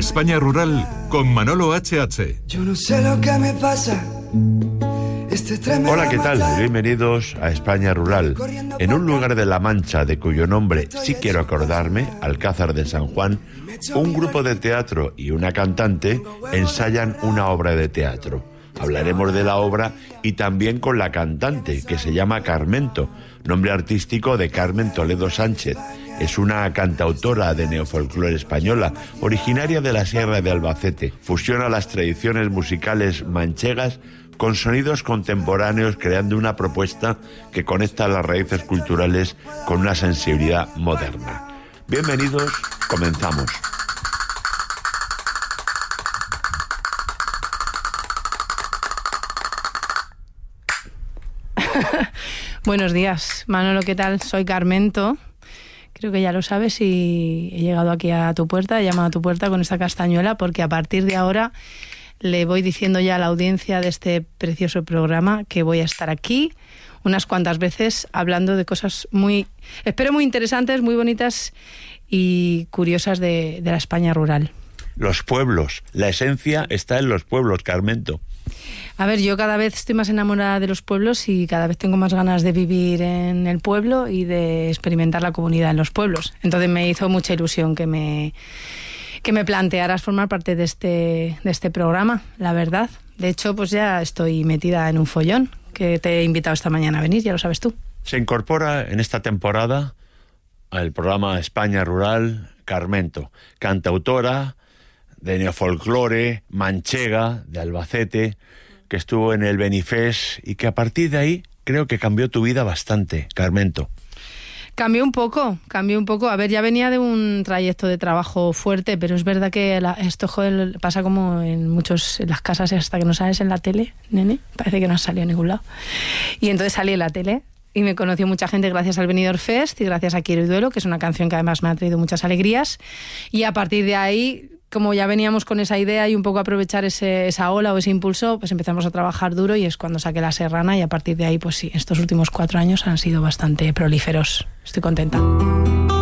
España Rural con Manolo H.H. Yo no sé lo que me pasa. Hola, ¿qué tal? Bienvenidos a España Rural. En un lugar de La Mancha, de cuyo nombre sí quiero acordarme, Alcázar de San Juan, un grupo de teatro y una cantante ensayan una obra de teatro. Hablaremos de la obra y también con la cantante, que se llama Carmento, nombre artístico de Carmen Toledo Sánchez. Es una cantautora de neofolclore española, originaria de la Sierra de Albacete. Fusiona las tradiciones musicales manchegas con sonidos contemporáneos, creando una propuesta que conecta las raíces culturales con una sensibilidad moderna. Bienvenidos, comenzamos. Buenos días, Manolo, ¿qué tal? Soy Carmento. Creo que ya lo sabes y he llegado aquí a tu puerta, he llamado a tu puerta con esta castañuela porque a partir de ahora le voy diciendo ya a la audiencia de este precioso programa que voy a estar aquí unas cuantas veces hablando de cosas espero muy interesantes, muy bonitas y curiosas de la España rural. Los pueblos, la esencia está en los pueblos, Carmento. A ver, yo cada vez estoy más enamorada de los pueblos y cada vez tengo más ganas de vivir en el pueblo y de experimentar la comunidad en los pueblos. Entonces me hizo mucha ilusión que me plantearas formar parte de este programa, la verdad. De hecho, pues ya estoy metida en un follón que te he invitado esta mañana a venir, ya lo sabes tú. Se incorpora en esta temporada al programa España Rural Carmento, cantautora de neofolclore, manchega, de Albacete, que estuvo en el Benifés y que a partir de ahí creo que cambió tu vida bastante, Carmento. Cambió un poco. A ver, ya venía de un trayecto de trabajo fuerte, pero es verdad que esto pasa como en las casas hasta que no sales en la tele, nene. Parece que no has salido a ningún lado. Y entonces salí en la tele y me conoció mucha gente gracias al Benidorm Fest y gracias a Quiero y Duelo, que es una canción que además me ha traído muchas alegrías. Y a partir de ahí, como ya veníamos con esa idea y un poco aprovechar esa ola o ese impulso, pues empezamos a trabajar duro y es cuando saqué La Serrana y a partir de ahí, pues sí, estos últimos 4 años han sido bastante prolíferos. Estoy contenta.